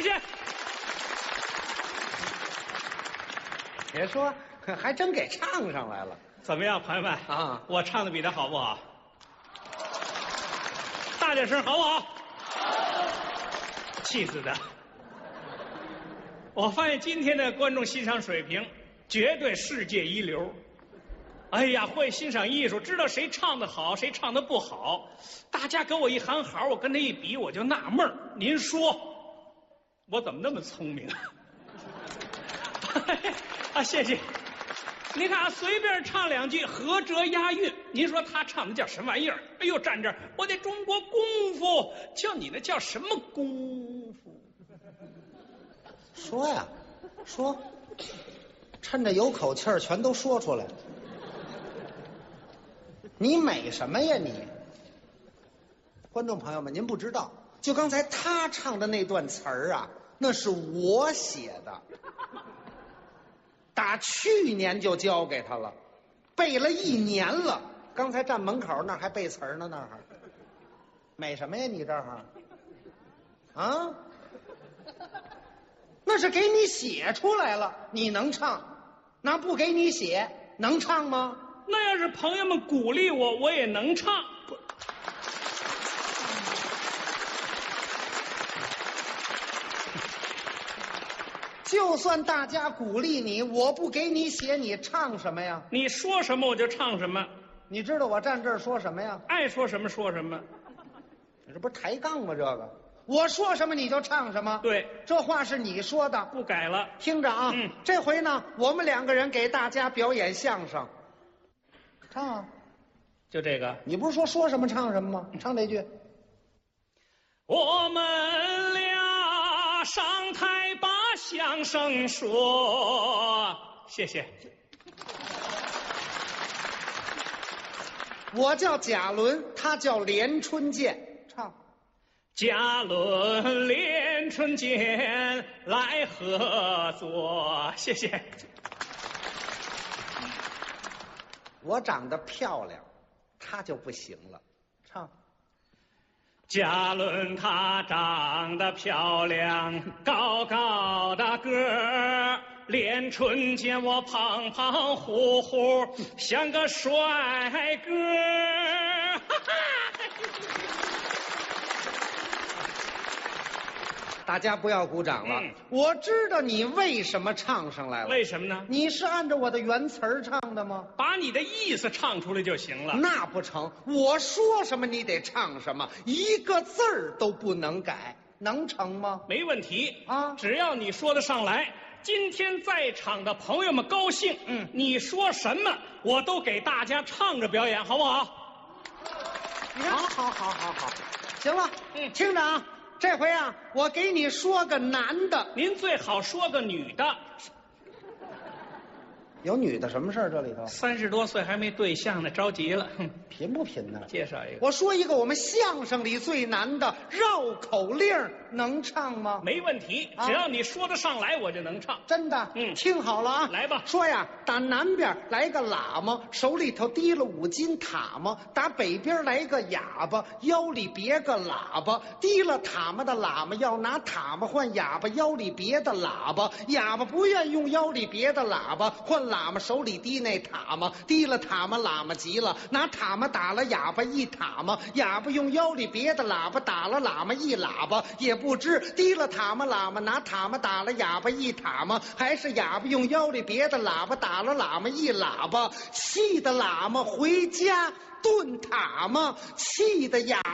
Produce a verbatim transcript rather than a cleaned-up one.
谢。 别说，还真给唱上来了。 怎么样，朋友们啊？ 我唱的比他好不好？大点声，好不好？气死的！我发现今天的观众欣赏水平绝对世界一流。哎呀，会欣赏艺术，知道谁唱的好，谁唱的不好。大家给我一行好，我跟他一比，我就纳闷儿。您说，我怎么那么聪明啊？啊，谢谢。你看啊，随便唱两句，合辙押韵。您说他唱的叫什么玩意儿？哎呦，站这儿，我得中国功夫，叫你那叫什么功夫？ 说呀，说，趁着有口气儿，全都说出来。你美什么呀你？观众朋友们，您不知道，就刚才他唱的那段词儿啊，那是我写的。打去年就交给他了，背了一年了。刚才站门口那儿还背词儿呢，那儿美什么呀？你这儿啊？那是给你写出来了，你能唱？那不给你写，能唱吗？ 那要是朋友们鼓励我，我也能唱。 就算大家鼓励你，我不给你写，你唱什么呀？ 你说什么我就唱什么。 你知道我站这儿说什么呀？ 爱说什么说什么。 你这不是抬杠吗？这个我说什么你就唱什么。 对， 这话是你说的， 不改了。 听着啊， 嗯， 这回呢，我们两个人给大家表演相声。唱啊， 就这个。 你不是说说什么唱什么吗？唱这句。 我们俩上台把相声说，谢谢。 我叫贾伦，他叫连春剑，唱。 贾伦连春剑来合作，谢谢。 我长得漂亮，他就不行了，唱。 贾伦她长得漂亮，高高的个儿，连春见我胖胖乎乎，像个帅哥。哈哈， 大家不要鼓掌了， 嗯， 我知道你为什么唱上来了。 为什么呢？ 你是按照我的原词儿唱的吗？ 把你的意思唱出来就行了。 那不成，我说什么你得唱什么，一个字儿都不能改，能成吗？ 没问题啊， 只要你说得上来。今天在场的朋友们高兴， 嗯， 你说什么我都给大家唱着表演，好不好？ 你看，好好好好好，行了， 嗯， 听着啊，这回啊，我给你说个男的， 您最好说个女的。 有女的什么事儿？这里头三十多岁还没对象呢，着急了。哼， 贫不贫呢？ 介绍一个。 我说一个我们相声里最难的绕口令，能唱吗？ 没问题， 啊， 只要你说得上来，我就能唱。 真的？ 嗯， 听好了啊， 来吧。 说呀，打南边来个喇嘛，手里头提了五斤塔嘛；打北边来个哑巴，腰里别个喇叭。提了塔嘛的喇嘛要拿塔嘛换哑巴腰里别的喇叭，哑巴不愿用腰里别的喇叭换喇嘛手里提那塔嘛，提了塔嘛喇嘛急了，拿塔嘛打了哑巴一塔嘛，哑巴用腰里别的喇叭打了喇嘛一喇叭，也不知提了塔嘛喇嘛拿塔嘛打了哑巴一塔嘛，还是哑巴用腰里别的喇叭打了喇嘛一喇叭，气得喇嘛回家炖塔嘛，气得哑